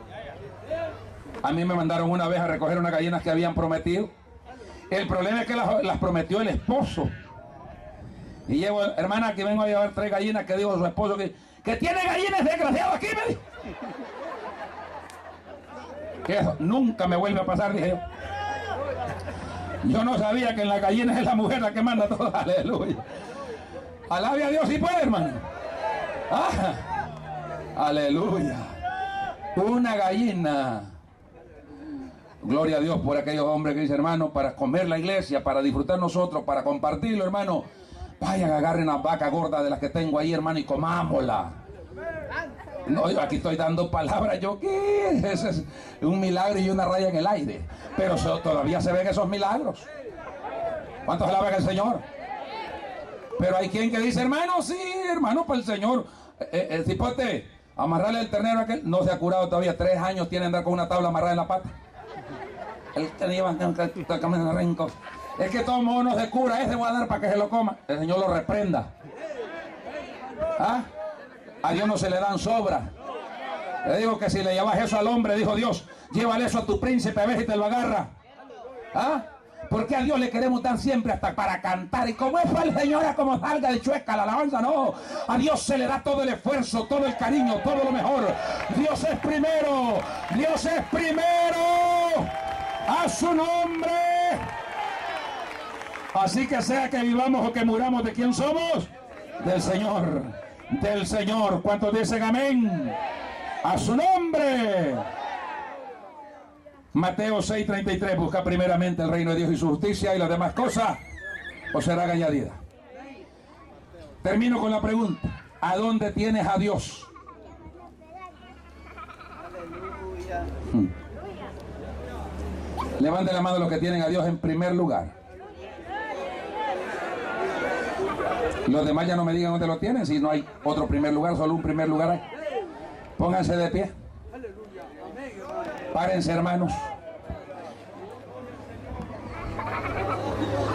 A mí me mandaron una vez a recoger unas gallinas que habían prometido. El problema es que las, las prometió el esposo. Y llevo, hermana, que vengo a llevar tres gallinas, que dijo su esposo que, que tiene gallinas desgraciado aquí, me dijo. Que eso nunca me vuelve a pasar, dije yo. Yo no sabía que en las gallinas es la mujer la que manda todo. Aleluya. Alabe a Dios si puede, hermano. Ah, aleluya. Una gallina. Gloria a Dios por aquellos hombres que dicen, hermano, para comer la iglesia, para disfrutar nosotros, para compartirlo, hermano. Vayan, agarren una vaca gorda de las que tengo ahí, hermano, y comámosla. No, yo aquí estoy dando palabras, yo qué, ese es un milagro y una raya en el aire. Pero so, todavía se ven esos milagros. ¿Cuántos alaban al Señor? Pero hay quien que dice, hermano, sí, hermano, para el Señor. Eh, el cipote, amarrarle el ternero a aquel, no se ha curado todavía, tres años tiene andar con una tabla amarrada en la pata. El que lleva caminando renco. Es que todo modo no se cura, ese voy a dar para que se lo coma. El Señor lo reprenda. ¿Ah? A Dios no se le dan sobras. Le digo que si le llevas eso al hombre, dijo Dios, llévale eso a tu príncipe, a ver si te lo agarra. ¿Ah? Porque a Dios le queremos dar siempre hasta para cantar. Y como es para el Señor, como salga de chueca la alabanza, no. A Dios se le da todo el esfuerzo, todo el cariño, todo lo mejor. Dios es primero. Dios es primero. A su nombre. Así que sea que vivamos o que muramos, ¿de quién somos? Del Señor. Del Señor. ¿Cuántos dicen amén? A su nombre. Mateo seis treinta y tres, busca primeramente el reino de Dios y su justicia, y las demás cosas os serán añadidas. Termino con la pregunta: ¿a dónde tienes a Dios? Hmm. Levante la mano los que tienen a Dios en primer lugar. Los demás ya no me digan dónde lo tienen, si no hay otro primer lugar, solo un primer lugar hay. Pónganse de pie. Párense, hermanos.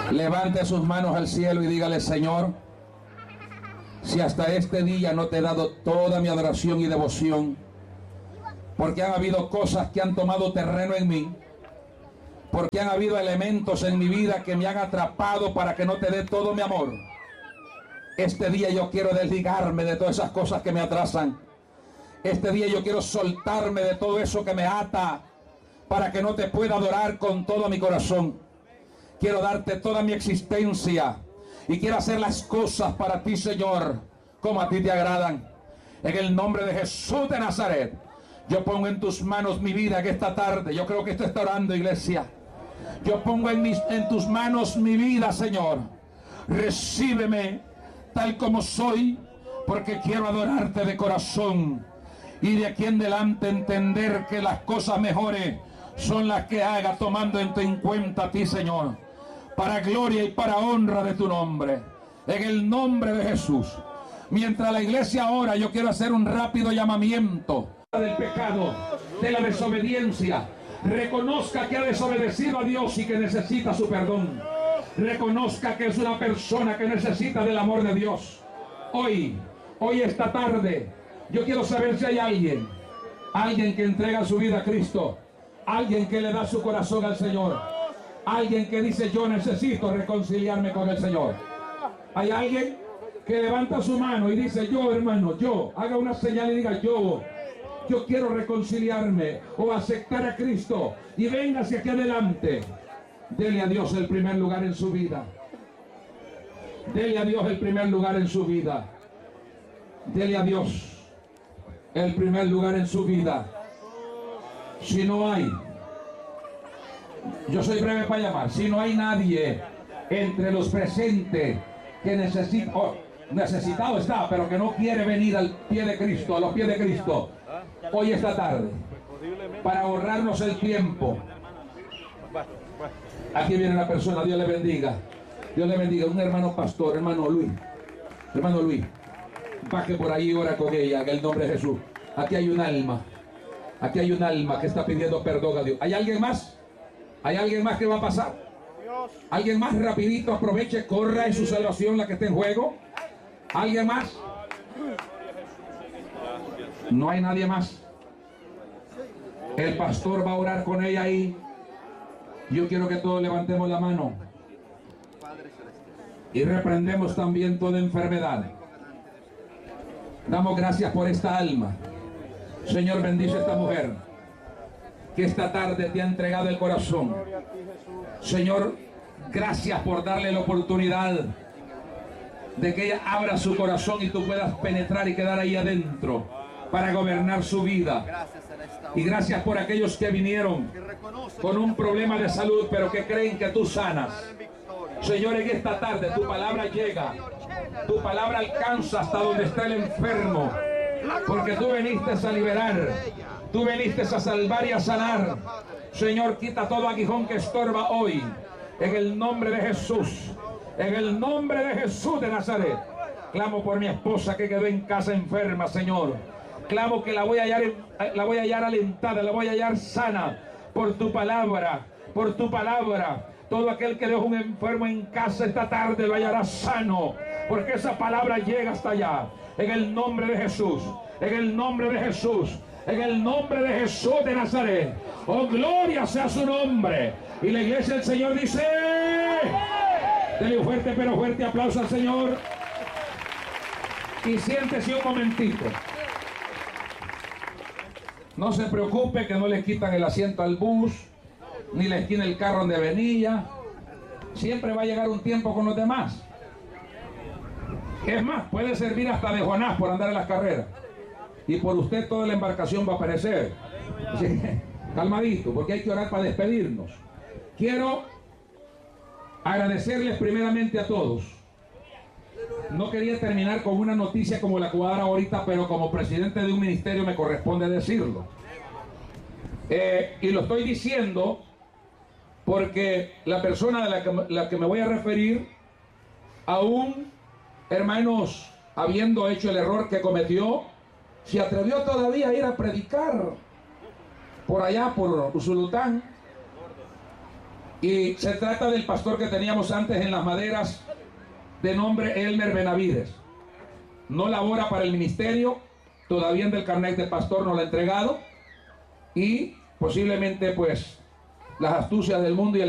Levante sus manos al cielo y dígale: Señor, si hasta este día no te he dado toda mi adoración y devoción, porque han habido cosas que han tomado terreno en mí, porque han habido elementos en mi vida que me han atrapado para que no te dé todo mi amor. Este día yo quiero desligarme de todas esas cosas que me atrasan. Este día yo quiero soltarme de todo eso que me ata para que no te pueda adorar con todo mi corazón. Quiero darte toda mi existencia y quiero hacer las cosas para ti, Señor, como a ti te agradan. En el nombre de Jesús de Nazaret, yo pongo en tus manos mi vida en esta tarde. Yo creo que esto está orando, iglesia. Yo pongo en, mis, en tus manos mi vida, Señor. Recíbeme tal como soy, porque quiero adorarte de corazón. Y de aquí en adelante entender que las cosas mejores son las que haga, tomando en cuenta a ti, Señor, para gloria y para honra de tu nombre. En el nombre de Jesús. Mientras la iglesia ora, yo quiero hacer un rápido llamamiento del pecado, de la desobediencia. Reconozca que ha desobedecido a Dios y que necesita su perdón. Reconozca que es una persona que necesita del amor de Dios. Hoy, hoy esta tarde, yo quiero saber si hay alguien, alguien que entrega su vida a Cristo, alguien que le da su corazón al Señor, alguien que dice: yo necesito reconciliarme con el Señor. ¿Hay alguien que levanta su mano y dice: yo, hermano, yo, haga una señal y diga: yo, yo quiero reconciliarme o aceptar a Cristo, y venga hacia aquí adelante? Dele a Dios el primer lugar en su vida. Dele a Dios el primer lugar en su vida. Dele a Dios el primer lugar en su vida. Si no hay, yo soy breve para llamar, si no hay nadie entre los presentes que necesita, oh, necesitado está, pero que no quiere venir al pie de Cristo, a los pies de Cristo, hoy esta tarde, para ahorrarnos el tiempo. Aquí viene la persona, Dios le bendiga. Dios le bendiga, un hermano pastor, hermano Luis. Hermano Luis, baje por ahí y ora con ella, en el nombre de Jesús. Aquí hay un alma, aquí hay un alma que está pidiendo perdón a Dios. ¿Hay alguien más? ¿Hay alguien más que va a pasar? ¿Alguien más? Rapidito, aproveche, corra en su salvación la que está en juego. ¿Alguien más? No hay nadie más. El pastor va a orar con ella ahí. Yo quiero que todos levantemos la mano y reprendemos también toda enfermedad. Damos gracias por esta alma. Señor, bendice a esta mujer que esta tarde te ha entregado el corazón. Señor, gracias por darle la oportunidad de que ella abra su corazón y tú puedas penetrar y quedar ahí adentro para gobernar su vida. Y gracias por aquellos que vinieron con un problema de salud, pero que creen que tú sanas. Señor, en esta tarde tu palabra llega, tu palabra alcanza hasta donde está el enfermo, porque tú viniste a liberar, tú viniste a salvar y a sanar. Señor, quita todo aguijón que estorba hoy, en el nombre de Jesús, en el nombre de Jesús de Nazaret. Clamo por mi esposa que quedó en casa enferma, Señor. Clamo que la voy a hallar, la voy a hallar alentada, la voy a hallar sana por tu palabra, por tu palabra. Todo aquel que dejó un enfermo en casa esta tarde lo hallará sano, porque esa palabra llega hasta allá. En el nombre de Jesús, en el nombre de Jesús, en el nombre de Jesús de Nazaret. Oh, gloria sea su nombre. Y la iglesia del Señor dice: denle un fuerte pero fuerte aplauso al Señor. Y siéntese un momentito. No se preocupe que no le quitan el asiento al bus, ni le esquina el carro donde venía. Siempre va a llegar un tiempo con los demás. Es más, puede servir hasta de Jonás por andar en las carreras. Y por usted toda la embarcación va a perecer. Así, calmadito, porque hay que orar para despedirnos. Quiero agradecerles primeramente a todos. No quería terminar con una noticia como la que voy a dar ahorita, pero como presidente de un ministerio me corresponde decirlo. Eh, y lo estoy diciendo porque la persona de la que, la que me voy a referir, aún, hermanos, habiendo hecho el error que cometió, se atrevió todavía a ir a predicar por allá, por Usulután. Y se trata del pastor que teníamos antes en Las Maderas, de nombre Elmer Benavides. No labora para el ministerio, todavía en el carnet de pastor no lo ha entregado, y posiblemente pues las astucias del mundo y el